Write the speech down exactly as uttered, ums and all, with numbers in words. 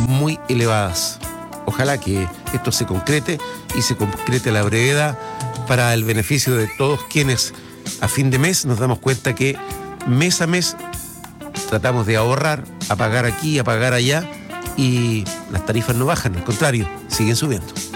muy elevadas. Ojalá que esto se concrete y se concrete a la brevedad para el beneficio de todos quienes a fin de mes nos damos cuenta que mes a mes tratamos de ahorrar, a pagar aquí, a pagar allá, y las tarifas no bajan, al contrario, siguen subiendo.